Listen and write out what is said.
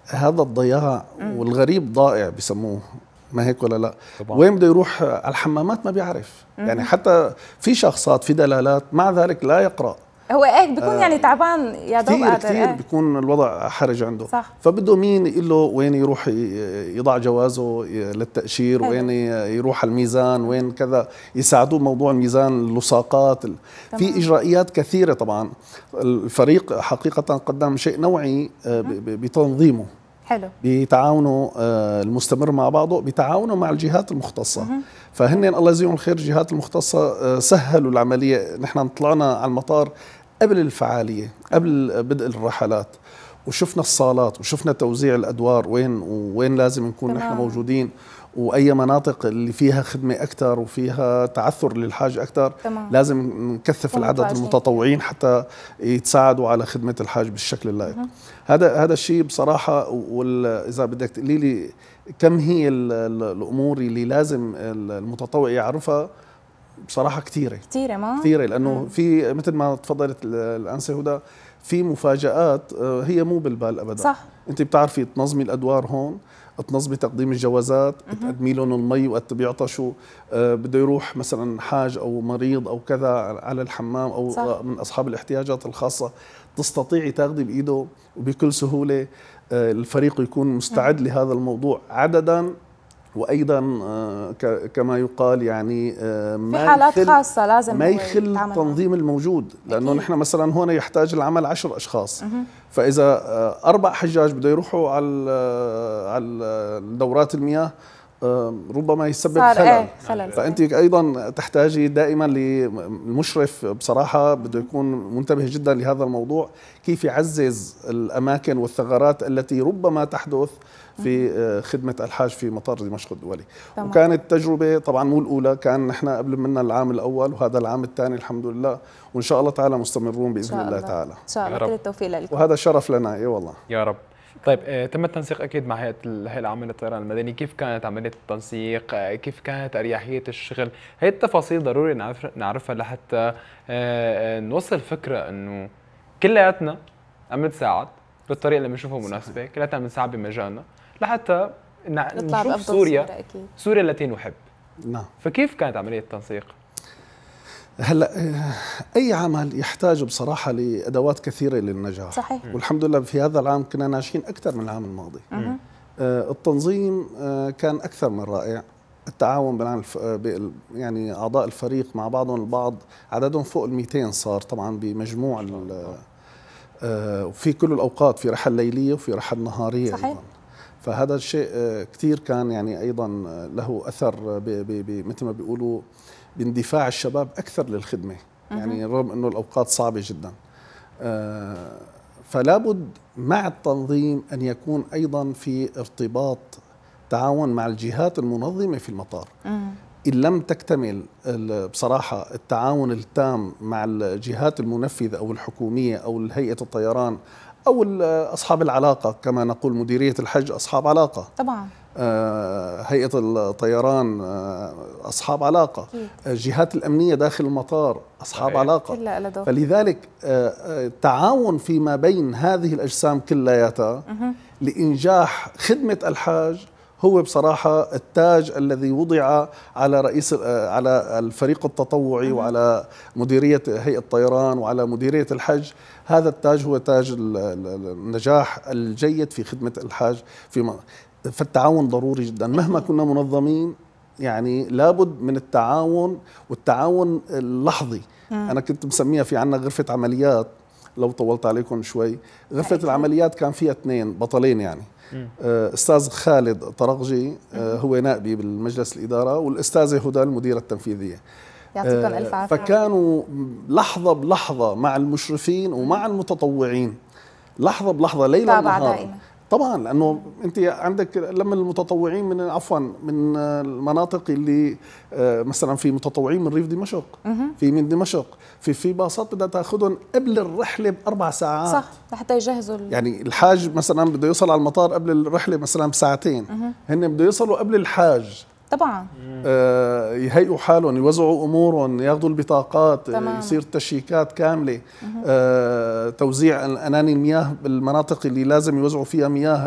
هذا الضياع والغريب ضائع بسموه، ما هيك ولا لا؟ طبعا. وين بده يروح على الحمامات ما بيعرف. يعني حتى في شخصات في دلالات مع ذلك لا يقرأ. هو هيك بيكون يعني تعبان يا دوب قادر. كثير بيكون الوضع حرج عنده. صح. فبده مين يقول له وين يروح يضع جوازه للتأشير، وين يروح على الميزان، وين كذا، يساعدوه بموضوع الميزان، اللصاقات. في إجرائيات كثيرة. طبعا الفريق حقيقة قدم شيء نوعي بتنظيمه. حلو. بتعاونه المستمر مع بعضه، بتعاونه مع الجهات المختصة. فهن الله يجزيهم الخير الجهات المختصة سهلوا العملية. نحن طلعنا على المطار قبل الفعالية، قبل بدء الرحلات، وشفنا الصالات وشفنا توزيع الأدوار وين لازم نكون نحن موجودين، وأي مناطق اللي فيها خدمة أكثر وفيها تعثر للحاج أكثر لازم نكثف العدد المتطوعين حتى يتساعدوا على خدمة الحاج بالشكل اللائق. هذا الشيء بصراحة. وإذا بدك تقولي لي كم هي الأمور اللي لازم المتطوع يعرفها، بصراحة كثيرة لأنه في مثل ما تفضلت الأنسة هدى، في مفاجآت هي مو بالبال أبدا. صح. أنت بتعرفي تنظمي الأدوار هون، تنظمي تقديم الجوازات، تقدمي لهم المي وقت بيعطشوا، بده يروح مثلا حاج أو مريض أو كذا على الحمام أو صح. من أصحاب الاحتياجات الخاصة، تستطيعي تاخذي بإيده وبكل سهولة. الفريق يكون مستعد لهذا الموضوع عددا، وايضا كما يقال يعني في حالات خاصه لازم ما يخل التنظيم الموجود، لانه نحن مثلا هون يحتاج العمل 10 اشخاص. فاذا 4 حجاج بده يروحوا على دورات المياه ربما يسبب خلل. فانت ايضا تحتاجي دائما للمشرف بصراحه بده يكون منتبه جدا لهذا الموضوع، كيف يعزز الاماكن والثغرات التي ربما تحدث في خدمة الحاج في مطار دمشق الدولي. وكانت تجربة طبعا مو الأولى، كان نحن قبل منا العام الأول وهذا العام الثاني الحمد لله، وإن شاء الله تعالى مستمرون بإذن الله تعالى. إن شاء الله. كل التوفيق لكم. وهذا شرف لنا. اي والله يا رب. طيب تم التنسيق أكيد مع الهيئة العامة للطيران المدني، كيف كانت عملية التنسيق؟ كيف كانت أريحية الشغل؟ هي التفاصيل ضروري نعرفها لحتى نوصل فكرة إنه كلياتنا عم نتساعد بالطريقة اللي بنشوفها مناسبة، كلياتنا عم نساعد بمجالنا لحتى نشوف سوريا التي نحب. نعم. فكيف كانت عملية التنسيق؟ هلا اي عمل يحتاج بصراحه لادوات كثيره للنجاح. صحيح. والحمد لله في هذا العام كنا ناجحين اكثر من العام الماضي. التنظيم كان اكثر من رائع. التعاون بين يعني اعضاء الفريق مع بعضهم البعض، عددهم فوق ال 200 صار طبعا بمجموع في كل الاوقات، في رحل ليليه وفي رحل نهاريه. صحيح. أيضا. فهذا الشيء كثير كان يعني ايضا له اثر مثل ما بيقولوا باندفاع الشباب أكثر للخدمة. يعني رغم أنه الأوقات صعبة جدا، فلا بد مع التنظيم أن يكون أيضا في ارتباط تعاون مع الجهات المنظمة في المطار. إن لم تكتمل بصراحة التعاون التام مع الجهات المنفذة أو الحكومية أو هيئة الطيران أو أصحاب العلاقة، كما نقول مديرية الحج أصحاب علاقة طبعا، هيئة الطيران أصحاب علاقة، الجهات الأمنية داخل المطار أصحاب علاقة. فلذلك التعاون فيما بين هذه الأجسام كلياتها لإنجاح خدمة الحاج هو بصراحة التاج الذي وضع على على الفريق التطوعي وعلى مديرية هيئة الطيران وعلى مديرية الحج. هذا التاج هو تاج النجاح الجيد في خدمة الحاج. فالتعاون ضروري جدا مهما كنا منظمين، يعني لابد من التعاون والتعاون اللحظي. أنا كنت مسميها في عنا غرفة عمليات، لو طولت عليكم شوي. غرفة العمليات كان فيها 2 بطلين، يعني أستاذ خالد طرغجي هو نائبي بالمجلس الإدارة، والأستاذة هدى المديرة التنفيذية. يعطيكم ألف عافية. فكانوا لحظة بلحظة مع المشرفين ومع المتطوعين، لحظة بلحظة ليل نهار. طبعا لانه انت عندك لما المتطوعين من المناطق اللي مثلا في متطوعين من ريف دمشق، في من دمشق، في باصات بدها تاخذهم قبل الرحله ب4 ساعات، صح، لحتى يجهزوا يعني الحاج مثلا بده يوصل على المطار قبل الرحله مثلا بساعتين، هن بده يوصلوا قبل الحاج طبعا، يهيئوا حالهم، يوزعوا امورهم، ياخذوا البطاقات، يصير تشيكات كامله، توزيع اناني المياه بالمناطق اللي لازم يوزعوا فيها مياه